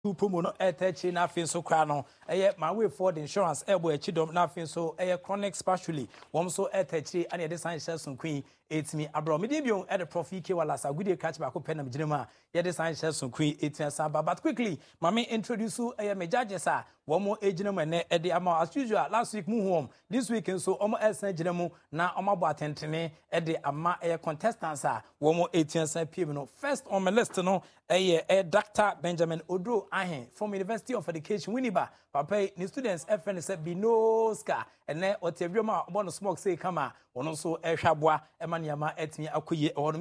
Pumo no etechi na afin so kra no my way for the insurance ebo echidom na afin so chronic spatially wom so etechi and the sign shelson queen etimi abro medium at the profi ke wala sa good catch back pen am ginema ye the sign shelson queen etimi samba but quickly mama introduce you me judges a womo eginema ne e de ama as usual last week mu home this week so omo esen ginemu na omo bo atentene e de ama contestants a womo etimi pm no first on my list no Dr. Benjamin Odro Ahen from University of Education Winneba papa ni students FN said binoska and then otebioma obo no smoke say kama ono so ehwaboa emaniama etimi akoye